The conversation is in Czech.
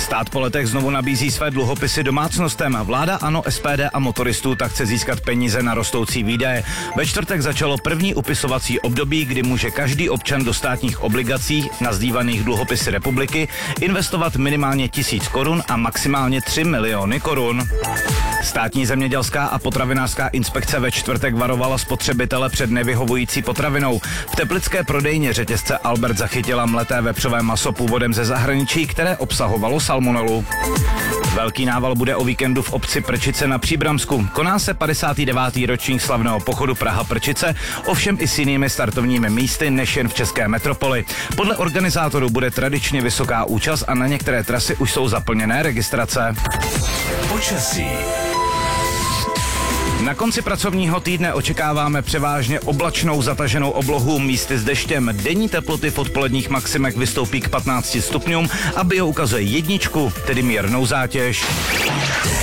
Stát po letech znovu nabízí své dluhopisy domácnostem. Vláda ANO, SPD a motoristů tak chce získat peníze na rostoucí výdaje. Ve čtvrtek začalo první upisovací období, kdy může každý občan do státních obligací nazývaných dluhopisy republiky investovat minimálně 1000 korun a maximálně 3 miliony korun. Státní zemědělská a potravinářská inspekce ve čtvrtek varovala spotřebitele před nevyhovující potravinou. V teplické prodejně řetězce Albert zachytila mleté vepřové maso původem ze zahraničí, které obsahovalo salmonelu. Velký nával bude o víkendu v obci Prčice na Příbramsku. Koná se 59. ročník slavného pochodu Praha-Prčice, ovšem i s jinými startovními místy než jen v české metropoli. Podle organizátorů bude tradičně vysoká účast a na některé trasy už jsou zaplněné registrace. Počasí. Na konci pracovního týdne očekáváme převážně oblačnou zataženou oblohu místy s deštěm. Denní teploty v odpoledních maximech vystoupí k 15 stupňům a bio ukazuje 1, tedy mírnou zátěž.